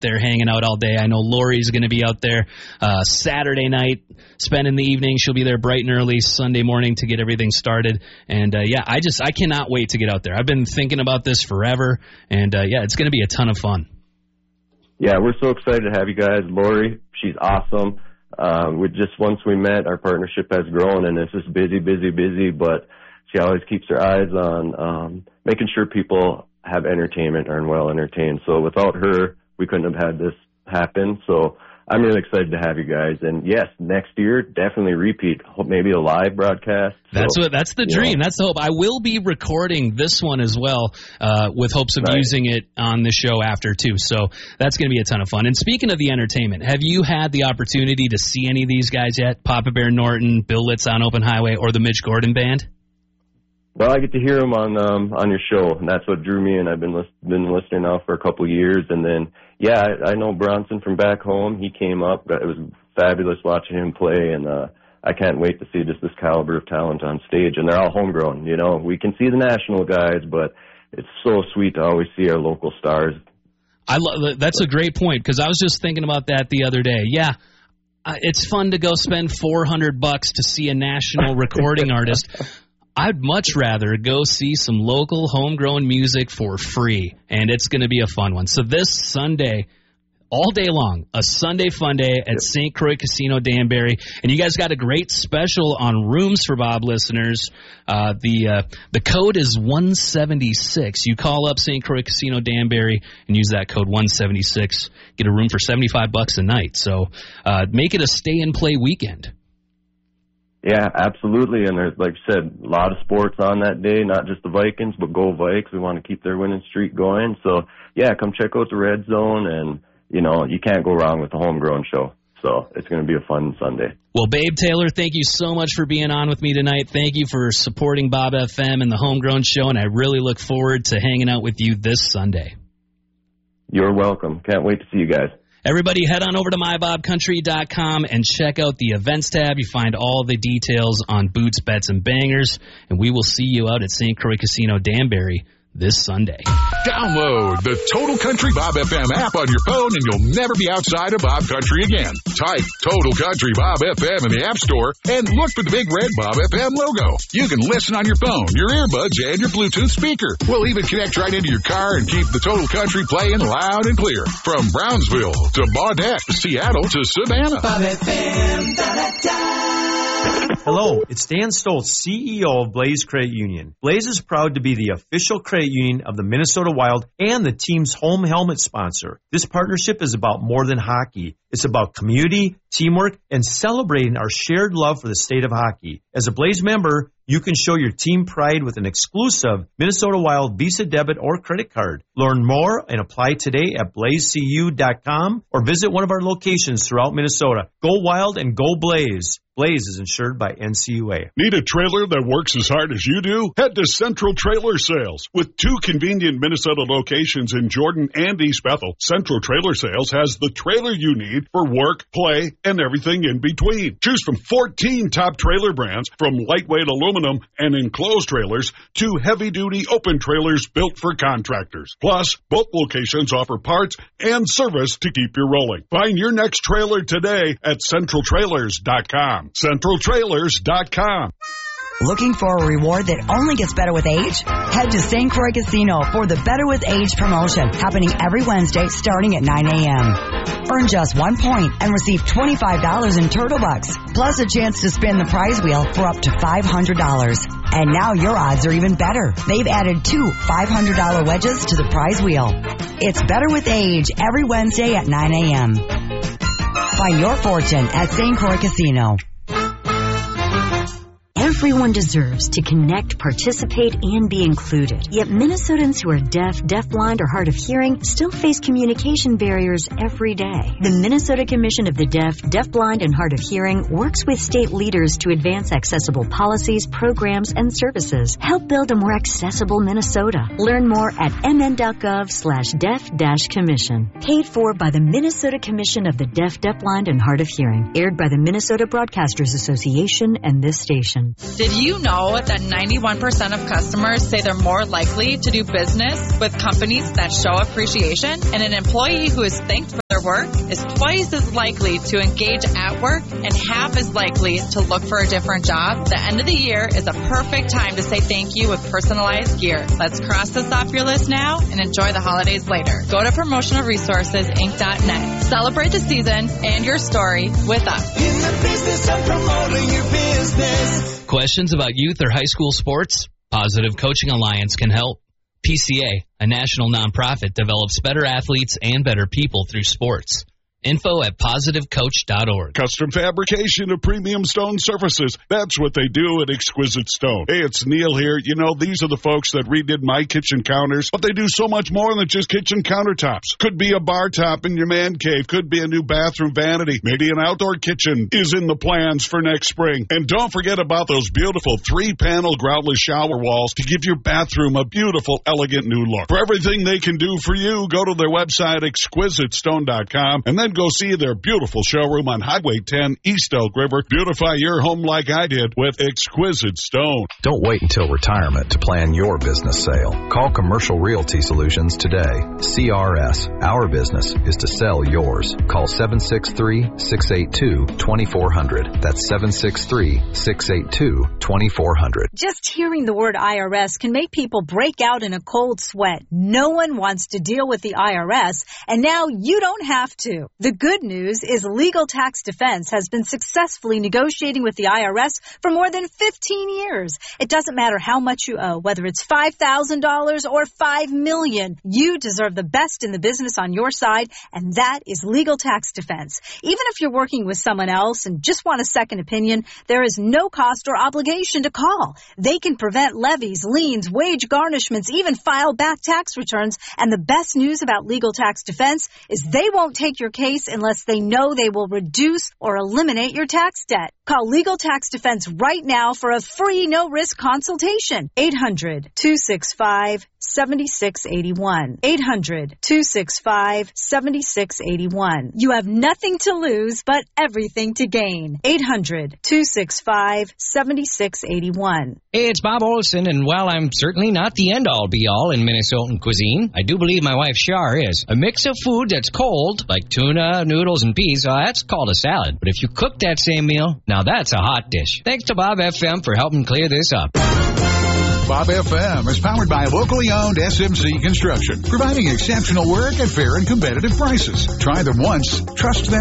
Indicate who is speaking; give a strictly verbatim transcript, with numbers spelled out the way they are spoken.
Speaker 1: there hanging out all day. I know Lori's going to be out there uh, Saturday night, spending the evening. She'll be there bright and early Sunday morning to get everything started. And, uh, yeah, I just I cannot wait to get out there. I've been thinking about this forever, and, uh, yeah, it's going to be a ton of fun.
Speaker 2: Yeah, we're so excited to have you guys. Lori, she's awesome. Uh, we just once we met, our partnership has grown, and it's just busy, busy, busy, but she always keeps her eyes on um, making sure people have entertainment, are well entertained. So without her, we couldn't have had this happen. So I'm really excited to have you guys. And yes, next year, definitely repeat, maybe a live broadcast.
Speaker 1: That's
Speaker 2: so,
Speaker 1: what. That's the dream. Know. That's the hope. I will be recording this one as well, uh, with hopes of
Speaker 2: right.
Speaker 1: using it on the show after too. So that's going to be a ton of fun. And speaking of the entertainment, have you had the opportunity to see any of these guys yet? Papa Bear Norton, Bill Litz on Open Highway, or the Mitch Gordon Band?
Speaker 2: Well, I get to hear them on um, on your show, and that's what drew me in. I've been list- been listening now for a couple of years, and then, yeah, I, I know Bronson from back home. He came up. It was fabulous watching him play, and uh, I can't wait to see just this caliber of talent on stage. And they're all homegrown, you know. We can see the national guys, but it's so sweet to always see our local stars.
Speaker 1: I lo- That's a great point, because I was just thinking about that the other day. Yeah. Uh, it's fun to go spend four hundred bucks to see a national recording artist. I'd much rather go see some local homegrown music for free, and it's going to be a fun one. So this Sunday, all day long, a Sunday fun day at yep. Saint Croix Casino Danbury, and you guys got a great special on rooms for Bob listeners. Uh, the uh, the code is one seventy-six. You call up Saint Croix Casino Danbury and use that code one seventy-six. Get a room for seventy-five bucks a night. So uh, make it a stay and play weekend.
Speaker 2: Yeah, absolutely. And there's, like I said, a lot of sports on that day, not just the Vikings, but go Vikes. We want to keep their winning streak going. So, yeah, come check out the Red Zone, and, you know, you can't go wrong with the homegrown show. So it's going to be a fun Sunday.
Speaker 1: Well, Babe Taylor, thank you so much for being on with me tonight. Thank you for supporting Bob F M and the Homegrown Show, and I really look forward to hanging out with you this Sunday.
Speaker 2: You're welcome. Can't wait to see you guys.
Speaker 1: Everybody head on over to my bob country dot com and check out the events tab. You find all the details on Boots, Bets, and Bangers, and we will see you out at Saint Croix Casino Danbury this Sunday.
Speaker 3: Download the Total Country Bob F M app on your phone, and you'll never be outside of Bob Country again. Type Total Country Bob F M in the App Store and look for the big red Bob F M logo. You can listen on your phone, your earbuds, and your Bluetooth speaker. We'll even connect right into your car and keep the Total Country playing loud and clear. From Brownsville to Baudette, Seattle to Savannah. Bob F M, da-da-da.
Speaker 4: Hello, it's Dan Stoltz, C E O of Blaze Credit Union. Blaze is proud to be the official credit union of the Minnesota Wild and the team's home helmet sponsor. This partnership is about more than hockey. It's about community, teamwork, and celebrating our shared love for the state of hockey. As a Blaze member, you can show your team pride with an exclusive Minnesota Wild Visa debit or credit card. Learn more and apply today at blaze c u dot com or visit one of our locations throughout Minnesota. Go Wild and go Blaze. Blaze is insured by N C U A.
Speaker 5: Need a trailer that works as hard as you do? Head to Central Trailer Sales. With two convenient Minnesota locations in Jordan and East Bethel, Central Trailer Sales has the trailer you need for work, play, and everything in between. Choose from fourteen top trailer brands, from lightweight aluminum and enclosed trailers to heavy-duty open trailers built for contractors. Plus, both locations offer parts and service to keep you rolling. Find your next trailer today at central trailers dot com. central trailers dot com.
Speaker 6: Looking for a reward that only gets better with age? Head to Saint Croix Casino for the Better with Age promotion, happening every Wednesday starting at nine a.m. Earn just one point and receive twenty-five dollars in Turtle Bucks, plus a chance to spin the prize wheel for up to five hundred dollars. And now your odds are even better. They've added two five hundred dollars wedges to the prize wheel. It's Better with Age every Wednesday at nine a.m. Find your fortune at Saint Croix Casino.
Speaker 7: Everyone deserves to connect, participate, and be included. Yet Minnesotans who are deaf, deafblind, or hard of hearing still face communication barriers every day. The Minnesota Commission of the Deaf, Deafblind, and Hard of Hearing works with state leaders to advance accessible policies, programs, and services. Help build a more accessible Minnesota. Learn more at m n dot gov slash deaf dash commission. Paid for by the Minnesota Commission of the Deaf, Deafblind, and Hard of Hearing. Aired by the Minnesota Broadcasters Association and this station.
Speaker 8: Did you know that ninety-one percent of customers say they're more likely to do business with companies that show appreciation? And an employee who is thanked for their work is twice as likely to engage at work and half as likely to look for a different job. The end of the year is a perfect time to say thank you with personalized gear. Let's cross this off your list now and enjoy the holidays later. Go to promotional resources inc dot net. Celebrate the season and your story with us.
Speaker 9: In the business of promoting your business.
Speaker 1: Questions about youth or high school sports? Positive Coaching Alliance can help. P C A, a national nonprofit, develops better athletes and better people through sports. Info at positive coach dot org.
Speaker 5: Custom fabrication of premium stone surfaces. That's what they do at Exquisite Stone. Hey, it's Neil here. You know, these are the folks that redid my kitchen counters, but they do so much more than just kitchen countertops. Could be a bar top in your man cave. Could be a new bathroom vanity. Maybe an outdoor kitchen is in the plans for next spring. And don't forget about those beautiful three-panel groutless shower walls to give your bathroom a beautiful, elegant new look. For everything they can do for you, go to their website, exquisite stone dot com, and then go see their beautiful showroom on Highway ten, East Elk River. Beautify your home like I did with Exquisite Stone.
Speaker 10: Don't wait until retirement to plan your business sale. Call Commercial Realty Solutions today. C R S, our business is to sell yours. Call seven six three, six eight two, two four zero zero. That's seven six three, six eight two, two four zero zero.
Speaker 11: Just hearing the word I R S can make people break out in a cold sweat. No one wants to deal with the I R S, and now you don't have to. The good news is Legal Tax Defense has been successfully negotiating with the I R S for more than fifteen years. It doesn't matter how much you owe, whether it's five thousand dollars or five million dollars. You deserve the best in the business on your side, and that is Legal Tax Defense. Even if you're working with someone else and just want a second opinion, there is no cost or obligation to call. They can prevent levies, liens, wage garnishments, even file back tax returns. And the best news about Legal Tax Defense is they won't take your case unless they know they will reduce or eliminate your tax debt. Call Legal Tax Defense right now for a free no-risk consultation. eight hundred, two six five, seven six eight one. eight hundred, two six five, seven six eight one. You have nothing to lose but everything to gain. eight hundred, two six five, seven six eight one.
Speaker 12: Hey, it's Bob Olson, and while I'm certainly not the end-all be-all in Minnesotan cuisine, I do believe my wife Char is. A mix of food that's cold, like tuna, noodles, and peas, uh, that's called a salad. But if you cook that same meal, now that's a hot dish. Thanks to Bob F M for helping clear this up.
Speaker 3: Bob F M is powered by locally owned S M C Construction, providing exceptional work at fair and competitive prices. Try them once, trust them